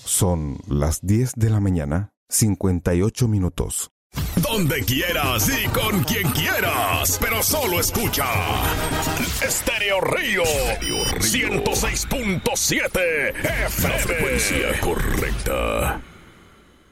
Son las 10 de la mañana, 58 minutos. Donde quieras y con quien quieras, pero solo escucha Estéreo Río 106.7 FM. La frecuencia correcta.